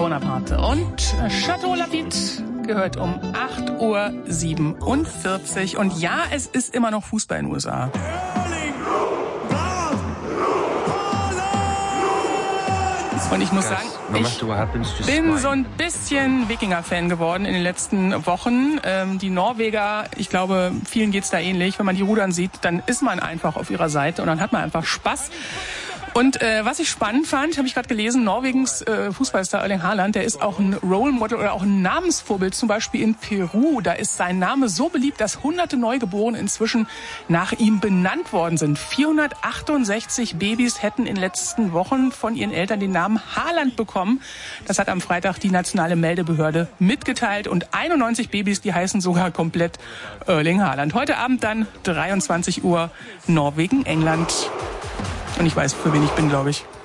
Bonaparte und Chateau Lafite gehört um 8:47 Uhr. Und ja, es ist immer noch Fußball in den USA. Und ich muss sagen, ich bin so ein bisschen Wikinger-Fan geworden in den letzten Wochen. Die Norweger, ich glaube, vielen geht's da ähnlich. Wenn man die rudern sieht, dann ist man einfach auf ihrer Seite und dann hat man einfach Spaß. Und was ich spannend fand, habe ich gerade gelesen, Norwegens Fußballstar Erling Haaland, der ist auch ein Role Model oder auch ein Namensvorbild, zum Beispiel in Peru. Da ist sein Name so beliebt, dass hunderte Neugeborene inzwischen nach ihm benannt worden sind. 468 Babys hätten in den letzten Wochen von ihren Eltern den Namen Haaland bekommen. Das hat am Freitag die nationale Meldebehörde mitgeteilt. Und 91 Babys, die heißen sogar komplett Erling Haaland. Heute Abend dann 23 Uhr Norwegen, England. Und ich weiß, für wen ich bin, glaube ich.